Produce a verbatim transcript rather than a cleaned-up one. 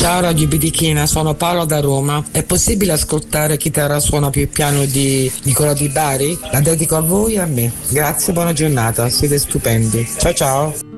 Ciao Radio Birichina, sono Paola da Roma. È possibile ascoltare Chitarra suona più piano di Nicola Di Bari? La dedico a voi e a me. Grazie, buona giornata, siete stupendi. Ciao ciao.